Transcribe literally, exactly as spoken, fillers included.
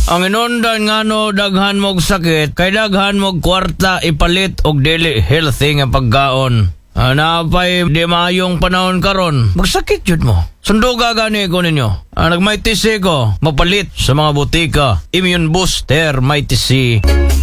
Ang inundan nga no daghan mog sakit, kay daghan mog kwarta ipalit og dili healthy nga pagkaon. Napay di maayong panahon karon, magsakit jud mo. Sunduga gani ko ninyo. Ah, nagmay tisi ko, mapalit sa mga butika. Immune Booster, may tisi.